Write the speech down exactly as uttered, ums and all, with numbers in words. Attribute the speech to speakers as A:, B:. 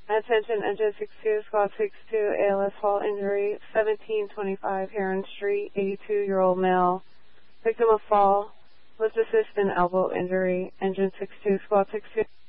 A: Attention, Engine six two, Squad six two, A L S fall injury, seventeen twenty-five Heron Street, eighty-two-year-old male. Victim of fall, lift assist and elbow injury. Engine six two, Squad six two.